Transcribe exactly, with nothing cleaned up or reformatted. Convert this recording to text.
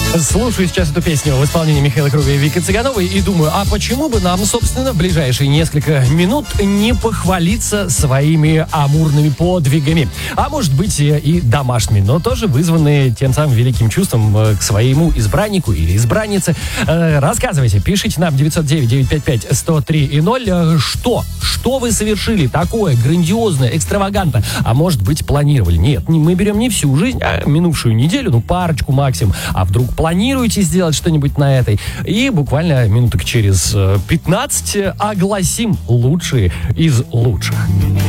Слушаю сейчас эту песню в исполнении Михаила Круга и Вики Цыгановой и думаю, а почему бы нам, собственно, в ближайшие несколько минут не похвалиться своими амурными подвигами? А может быть и домашними, но тоже вызванные тем самым великим чувством к своему избраннику или избраннице. Рассказывайте, пишите нам девять ноль девять девять пять пять сто три и ноль. Что? Что вы совершили такое грандиозное, экстравагантное? А может быть, планировали? Нет, мы берем не всю жизнь, а минувшую неделю, ну парочку максимум. А вдруг планируете сделать что-нибудь на этой? И буквально минуток через пятнадцать огласим лучшие из лучших.